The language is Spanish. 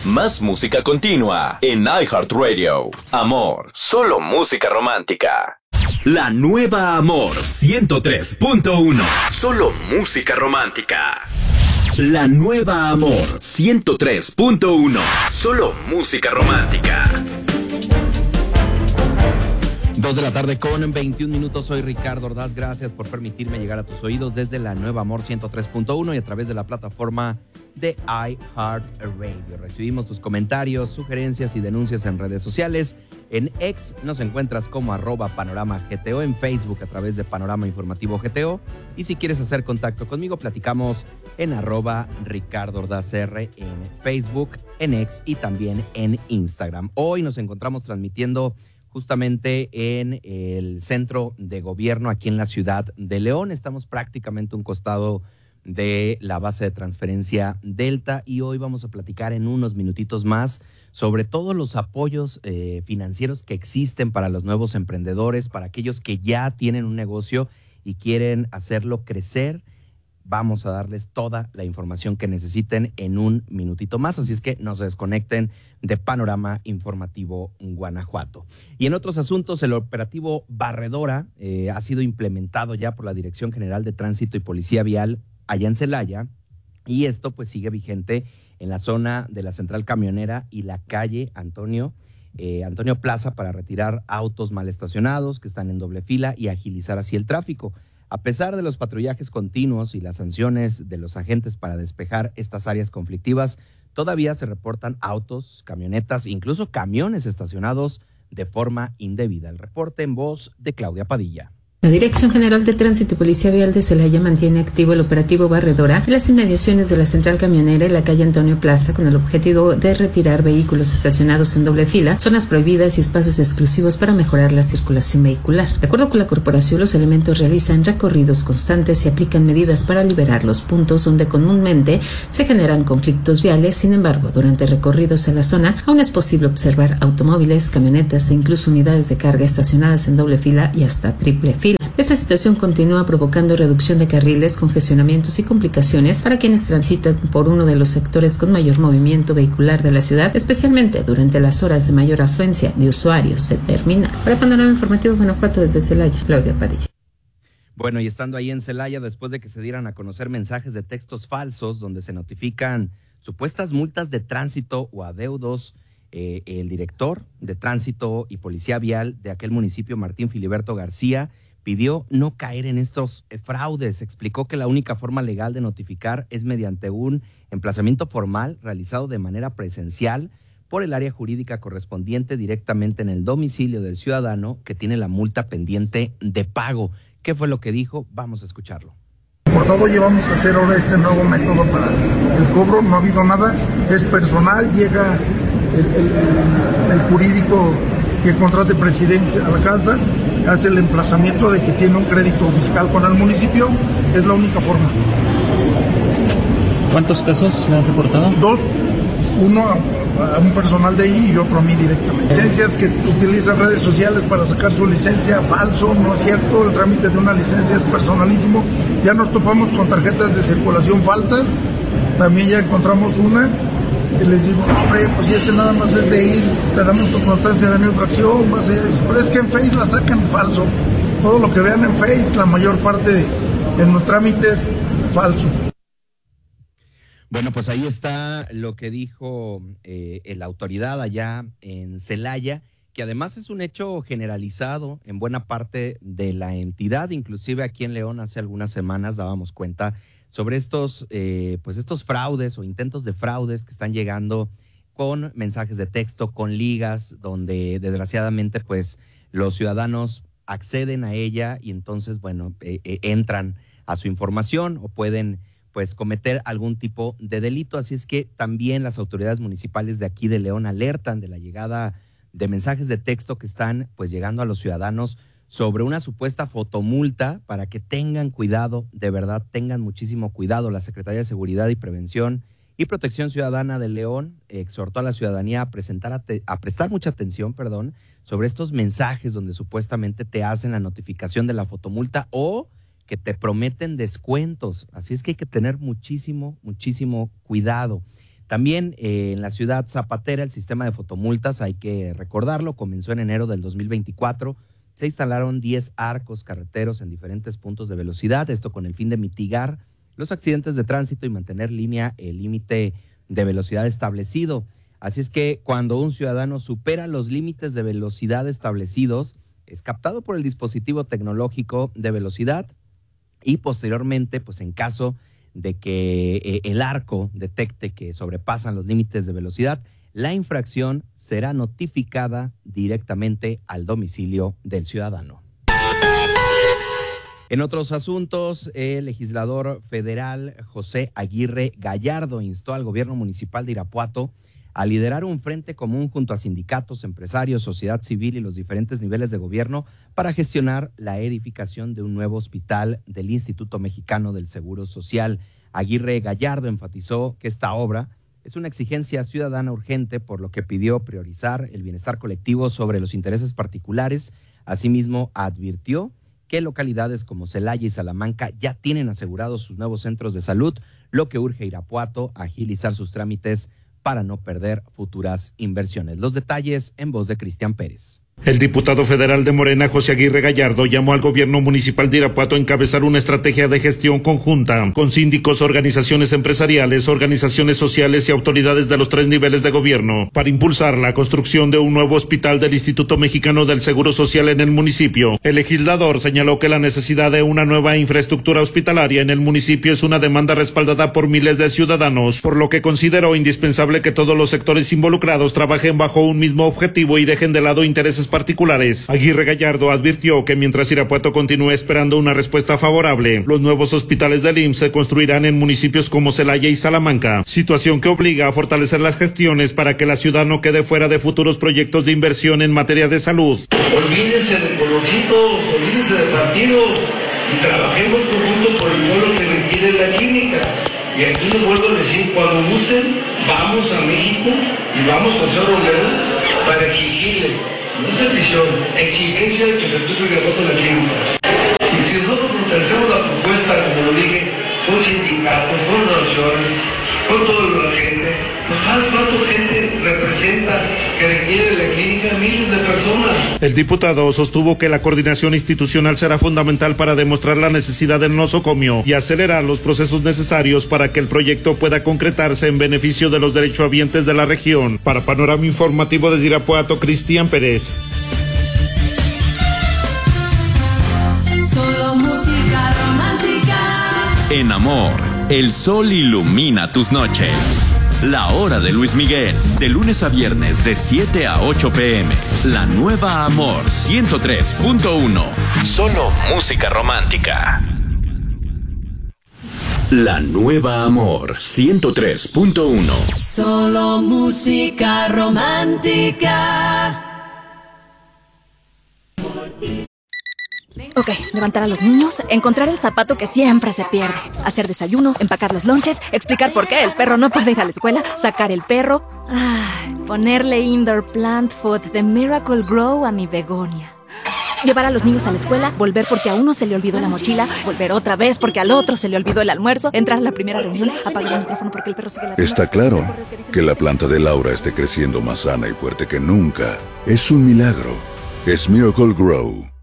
Más música continua en iHeartRadio. Amor, solo música romántica. La nueva Amor 103.1. Solo música romántica. La nueva Amor 103.1. Solo música romántica. 2 de la tarde con 21 minutos. Soy Ricardo Ordaz. Gracias por permitirme llegar a tus oídos desde la nueva Amor 103.1 y a través de la plataforma de iHeartRadio. Recibimos tus comentarios, sugerencias y denuncias en redes sociales. En X nos encuentras como @PanoramaGTO, en Facebook a través de Panorama Informativo GTO. Y si quieres hacer contacto conmigo, platicamos en @RicardoOrdazR en Facebook, en X y también en Instagram. Hoy nos encontramos transmitiendo justamente en el centro de gobierno aquí en la ciudad de León. Estamos prácticamente a un costado de la base de transferencia Delta y hoy vamos a platicar en unos minutitos más sobre todos los apoyos financieros que existen para los nuevos emprendedores, para aquellos que ya tienen un negocio y quieren hacerlo crecer. Vamos a darles toda la información que necesiten en un minutito más, así es que no se desconecten de Panorama Informativo Guanajuato. Y en otros asuntos, el operativo Barredora ha sido implementado ya por la Dirección General de Tránsito y Policía Vial allá en Celaya, y esto pues sigue vigente en la zona de la Central Camionera y la calle Antonio Plaza para retirar autos mal estacionados que están en doble fila y agilizar así el tráfico. A pesar de los patrullajes continuos y las sanciones de los agentes para despejar estas áreas conflictivas, todavía se reportan autos, camionetas, incluso camiones estacionados de forma indebida. El reporte en voz de Claudia Padilla. La Dirección General de Tránsito y Policía Vial de Celaya mantiene activo el operativo Barredora en las inmediaciones de la Central Camionera y la calle Antonio Plaza con el objetivo de retirar vehículos estacionados en doble fila, zonas prohibidas y espacios exclusivos para mejorar la circulación vehicular. De acuerdo con la corporación, los elementos realizan recorridos constantes y aplican medidas para liberar los puntos donde comúnmente se generan conflictos viales. Sin embargo, durante recorridos en la zona, aún es posible observar automóviles, camionetas e incluso unidades de carga estacionadas en doble fila y hasta triple fila. Esta situación continúa provocando reducción de carriles, congestionamientos y complicaciones para quienes transitan por uno de los sectores con mayor movimiento vehicular de la ciudad, especialmente durante las horas de mayor afluencia de usuarios de terminal. Para Panorama Informativo Guanajuato, desde Celaya, Claudia Padilla. Bueno, y estando ahí en Celaya, después de que se dieran a conocer mensajes de textos falsos donde se notifican supuestas multas de tránsito o adeudos, el director de Tránsito y Policía Vial de aquel municipio, Martín Filiberto García, pidió no caer en estos fraudes. Explicó que la única forma legal de notificar es mediante un emplazamiento formal realizado de manera presencial por el área jurídica correspondiente directamente en el domicilio del ciudadano que tiene la multa pendiente de pago. ¿Qué fue lo que dijo? Vamos a escucharlo. Por todo llevamos a hacer ahora este nuevo método para el cobro, no ha habido nada, es personal, llega el jurídico que contrate presidencia a la casa, hace el emplazamiento de que tiene un crédito fiscal con el municipio, es la única forma. ¿Cuántos casos le han reportado? 2, uno a un personal de ahí y otro a mí directamente. Licencias que utilizan redes sociales para sacar su licencia, falso, no es cierto, el trámite de una licencia es personalísimo. Ya nos topamos con tarjetas de circulación falsas, también ya encontramos una. Y les digo, hombre, pues este nada más es de ir, te damos tu constancia de infracción, pero es que en Face la sacan falso. Todo lo que vean en Face, la mayor parte de los trámites, falso. Bueno, pues ahí está lo que dijo la autoridad allá en Celaya, que además es un hecho generalizado en buena parte de la entidad. Inclusive aquí en León hace algunas semanas dábamos cuenta sobre estos fraudes o intentos de fraudes que están llegando con mensajes de texto, con ligas, donde desgraciadamente pues los ciudadanos acceden a ella y entonces entran a su información o pueden pues cometer algún tipo de delito. Así es que también las autoridades municipales de aquí de León alertan de la llegada de mensajes de texto que están pues llegando a los ciudadanos sobre una supuesta fotomulta para que tengan cuidado, de verdad tengan muchísimo cuidado. La Secretaría de Seguridad y Prevención y Protección Ciudadana de León exhortó a la ciudadanía a prestar mucha atención, sobre estos mensajes donde supuestamente te hacen la notificación de la fotomulta o que te prometen descuentos. Así es que hay que tener muchísimo cuidado. También en la ciudad zapatera el sistema de fotomultas, hay que recordarlo, comenzó en enero del 2024. Se instalaron 10 arcos carreteros en diferentes puntos de velocidad, esto con el fin de mitigar los accidentes de tránsito y mantener línea el límite de velocidad establecido. Así es que cuando un ciudadano supera los límites de velocidad establecidos, es captado por el dispositivo tecnológico de velocidad y posteriormente, pues en caso de que el arco detecte que sobrepasan los límites de velocidad, la infracción será notificada directamente al domicilio del ciudadano. En otros asuntos, el legislador federal José Aguirre Gallardo instó al gobierno municipal de Irapuato a liderar un frente común junto a sindicatos, empresarios, sociedad civil y los diferentes niveles de gobierno para gestionar la edificación de un nuevo hospital del Instituto Mexicano del Seguro Social. Aguirre Gallardo enfatizó que esta obra es una exigencia ciudadana urgente, por lo que pidió priorizar el bienestar colectivo sobre los intereses particulares. Asimismo, advirtió que localidades como Celaya y Salamanca ya tienen asegurados sus nuevos centros de salud, lo que urge a Irapuato a agilizar sus trámites para no perder futuras inversiones. Los detalles en voz de Cristian Pérez. El diputado federal de Morena, José Aguirre Gallardo, llamó al gobierno municipal de Irapuato a encabezar una estrategia de gestión conjunta con síndicos, organizaciones empresariales, organizaciones sociales y autoridades de los 3 niveles de gobierno para impulsar la construcción de un nuevo hospital del Instituto Mexicano del Seguro Social en el municipio. El legislador señaló que la necesidad de una nueva infraestructura hospitalaria en el municipio es una demanda respaldada por miles de ciudadanos, por lo que consideró indispensable que todos los sectores involucrados trabajen bajo un mismo objetivo y dejen de lado intereses particulares. Aguirre Gallardo advirtió que mientras Irapuato continúe esperando una respuesta favorable, los nuevos hospitales del IMSS se construirán en municipios como Celaya y Salamanca, situación que obliga a fortalecer las gestiones para que la ciudad no quede fuera de futuros proyectos de inversión en materia de salud. Olvídense de colorcitos, olvídense de partidos y trabajemos conjunto por el pueblo que requiere la clínica. Y aquí les vuelvo a decir, cuando gusten, vamos a México y vamos con José Robledo para exigirle. No es petición, exigencia de que se tuve que votar la clínica. Si nosotros fortalecemos la propuesta, como lo dije, con sindicatos, con organizaciones, con toda la gente, pues ¿sabes cuánta gente representa que requiere la clínica? Miles de personas. El diputado sostuvo que la coordinación institucional será fundamental para demostrar la necesidad del nosocomio y acelerar los procesos necesarios para que el proyecto pueda concretarse en beneficio de los derechohabientes de la región. Para Panorama Informativo desde Irapuato, Cristian Pérez. Solo música romántica. En Amor, el sol ilumina tus noches. La hora de Luis Miguel, de lunes a viernes de 7 a 8 p.m. La nueva Amor 103.1. Solo música romántica. La nueva Amor 103.1. Solo música romántica. Ok, levantar a los niños, encontrar el zapato que siempre se pierde, hacer desayuno, empacar los lonches, explicar por qué el perro no puede ir a la escuela, sacar el perro, ponerle indoor plant food de Miracle Grow a mi begonia. Llevar a los niños a la escuela, volver porque a uno se le olvidó la mochila, volver otra vez porque al otro se le olvidó el almuerzo, entrar a la primera reunión, apagar el micrófono porque el perro sigue ladrando. Está claro que la planta de Laura esté creciendo más sana y fuerte que nunca. Es un milagro. Es Miracle Grow.